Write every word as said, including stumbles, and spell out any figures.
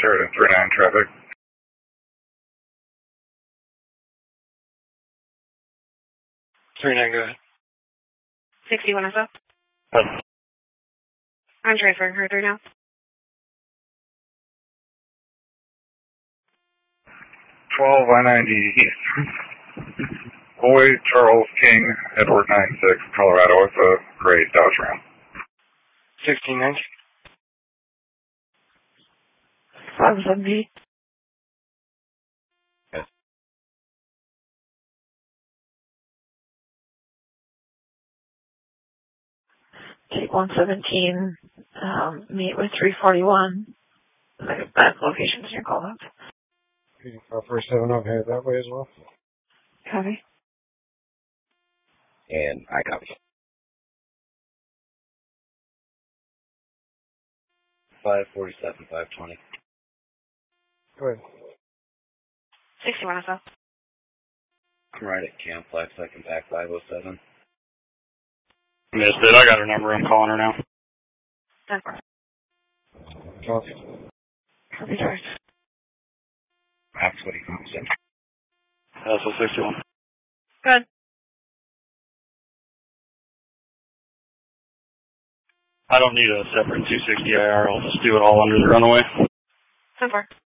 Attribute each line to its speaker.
Speaker 1: Sheridan three nine traffic.
Speaker 2: three nine, go ahead.
Speaker 3: sixty-one is up.
Speaker 2: Uh,
Speaker 3: I'm transferring her through now.
Speaker 1: twelve I ninety East. Boy Charles King, Edward nine six, Colorado, with a gray Dodge Ram.
Speaker 2: sixteen nineteen.
Speaker 3: five seventy.
Speaker 2: Yes.
Speaker 3: Take one seventeen, um, meet with three forty-one. That location's your call up.
Speaker 2: five four seven, I'll head that way as well.
Speaker 3: Copy.
Speaker 4: And I copy. five forty-seven, five twenty.
Speaker 2: Go ahead.
Speaker 3: sixty-one is up.
Speaker 4: I'm right at camp, five second back, five oh seven.
Speaker 2: Missed it. I got her number. I'm calling her now.
Speaker 3: ten four.
Speaker 2: Copy.
Speaker 3: Copy, George.
Speaker 4: That's what he comes in.
Speaker 2: That's a sixty-one.
Speaker 3: Good.
Speaker 2: I don't need a separate two sixty I R. I'll just do it all under the runaway.
Speaker 3: ten four.